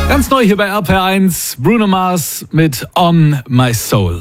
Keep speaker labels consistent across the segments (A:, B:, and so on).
A: Ganz neu hier bei RPR1, Bruno Mars mit On My Soul.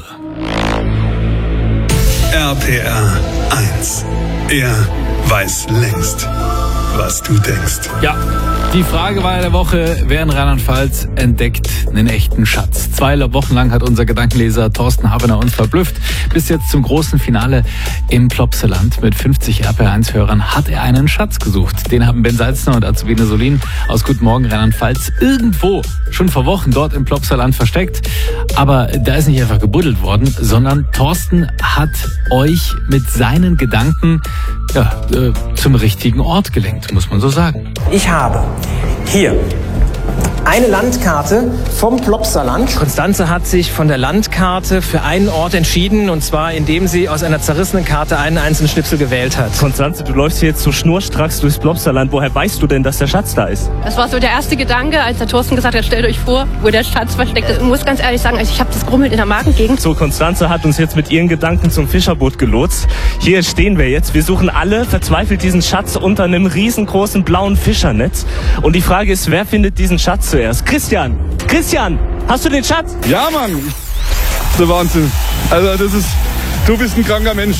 B: RPR 1. Er weiß längst, was du denkst.
A: Ja, die Fragewahl der Woche: Wer in Rheinland-Pfalz entdeckt einen echten Schatz? 2 Wochen lang hat unser Gedankenleser Thorsten Habener uns verblüfft. Bis jetzt zum großen Finale im Plopsaland mit 50 RPR1-Hörern hat er einen Schatz gesucht. Den haben Ben Salzner und Azubine Solin aus Guten Morgen Rheinland-Pfalz irgendwo schon vor Wochen dort im Plopsaland versteckt. Aber da ist nicht einfach gebuddelt worden, sondern Thorsten hat euch mit seinen Gedanken zum richtigen Ort gelenkt, muss man so sagen.
C: Ich habe hier eine Landkarte vom Plopsaland. Konstanze hat sich von der Landkarte für einen Ort entschieden, und zwar indem sie aus einer zerrissenen Karte einen einzelnen Schnipsel gewählt hat.
D: Konstanze, du läufst hier jetzt so schnurstracks durchs Plopsaland. Woher weißt du denn, dass der Schatz da ist?
E: Das war so der erste Gedanke, als der Thorsten gesagt hat, stellt euch vor, wo der Schatz versteckt ist. Ich muss ganz ehrlich sagen, also ich habe das Grummeln in der Magengegend.
D: So, Konstanze hat uns jetzt mit ihren Gedanken zum Fischerboot gelotst. Hier stehen wir jetzt. Wir suchen alle verzweifelt diesen Schatz unter einem riesengroßen blauen Fischernetz. Und die Frage ist, wer findet diesen Schatz zuerst? Christian, hast du den Schatz?
F: Ja, Mann. Der Wahnsinn. Also du bist ein kranker Mensch.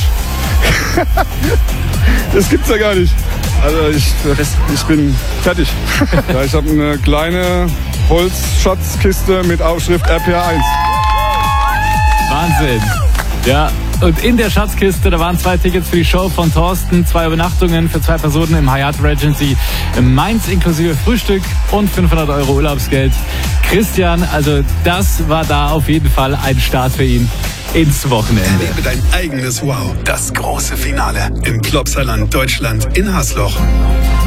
F: Das gibt's ja gar nicht. Also ich bin fertig. Ja, ich habe eine kleine Holzschatzkiste mit Aufschrift RPR1.
A: Wahnsinn. Ja, und in der Schatzkiste, da waren 2 Tickets für die Show von Thorsten, 2 Übernachtungen für 2 Personen im Hyatt Regency Mainz inklusive Frühstück und 500 € Urlaubsgeld. Christian, also das war da auf jeden Fall ein Start für ihn ins Wochenende.
B: Erlebe dein eigenes Wow. Das große Finale im Plopsaland Deutschland in Hasloch.